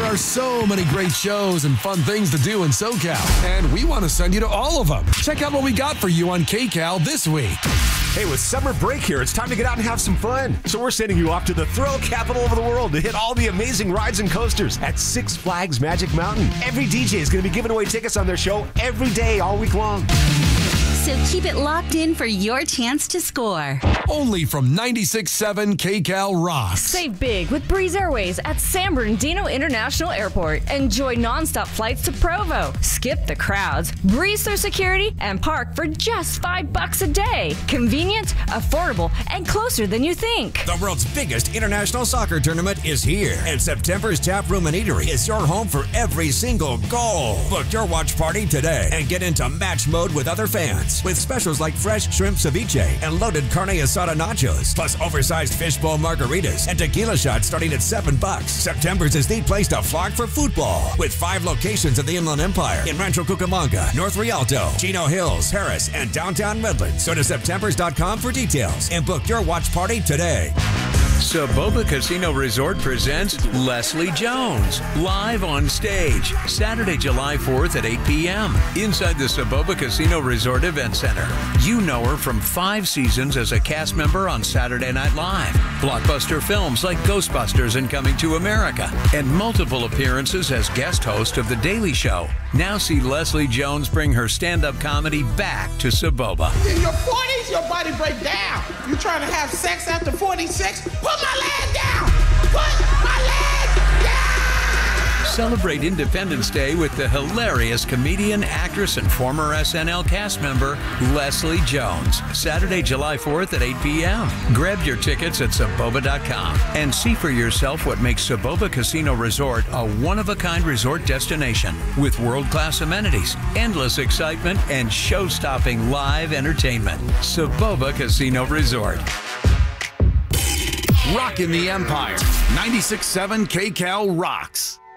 are so many great shows and fun things to do in SoCal, and we want to send you to all of them. Check out what we got for you on KCal this week. Hey, with summer break here, it's time to get out and have some fun. So we're sending you off to the thrill capital of the world to hit all the amazing rides and coasters at Six Flags Magic Mountain. Every DJ is going to be giving away tickets on their show every day, all week long. So keep it locked in for your chance to score. Only from 96.7 KCal rocks. Save big with Breeze Airways at San Bernardino International Airport. Enjoy nonstop flights to Provo. Skip the crowds, breeze through security, and park for just $5 a day. Convenient, affordable, and closer than you think. The world's biggest international soccer tournament is here, and September's Tap Room and Eatery is your home for every single goal. Book your watch party today and get into match mode with other fans. With specials like fresh shrimp ceviche and loaded carne asada nachos, plus oversized fishbowl margaritas and tequila shots starting at $7. September's is the place to flock for football, with 5 locations at the Inland Empire in Rancho Cucamonga, North Rialto, Chino Hills, Harris, and downtown Midlands. Go to Septembers.com for details and book your watch party today. Soboba Casino Resort presents Leslie Jones, live on stage, Saturday, July 4th at 8 p.m. inside the Soboba Casino Resort Event Center. You know her from 5 seasons as a cast member on Saturday Night Live, blockbuster films like Ghostbusters and Coming to America, and multiple appearances as guest host of The Daily Show. Now see Leslie Jones bring her stand-up comedy back to Soboba. In your 40s, your body break down. You trying to have sex after 46? Put my leg down! Put my leg down! Celebrate Independence Day with the hilarious comedian, actress, and former SNL cast member, Leslie Jones. Saturday, July 4th at 8 p.m. Grab your tickets at Soboba.com and see for yourself what makes Soboba Casino Resort a one-of-a-kind resort destination with world-class amenities, endless excitement, and show-stopping live entertainment. Soboba Casino Resort. Rockin' the Empire. 96.7 KCal rocks.